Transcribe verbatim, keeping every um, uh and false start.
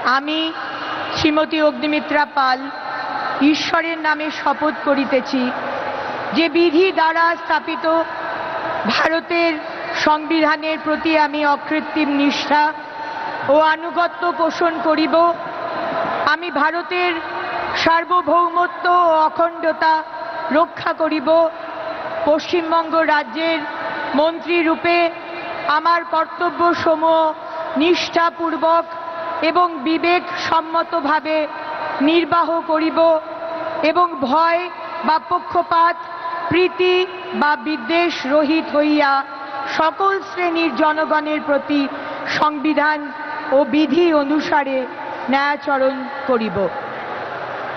আমি শ্রীমতী অগ্নিমিত্রা পাল ঈশ্বরের নামে শপথ করিতেছি যে বিধি দ্বারা স্থাপিত ভারতের সংবিধানের প্রতি আমি অকৃত্রিম নিষ্ঠা ও আনুগত্য পোষণ করিব। আমি ভারতের সার্বভৌমত্ব ও অখণ্ডতা রক্ষা করিব। পশ্চিমবঙ্গ রাজ্যের মন্ত্রী রূপে আমার কর্তব্যসমূহ নিষ্ঠাপূর্বক এবং বিবেক সম্মতভাবে নির্বাহ করিব এবং ভয় বা পক্ষপাত প্রীতি বা বিদ্বেষ রহিত হইয়া সকল শ্রেণীর জনগণের প্রতি সংবিধান ও বিধি অনুসারে ন্যায়াচরণ করিব।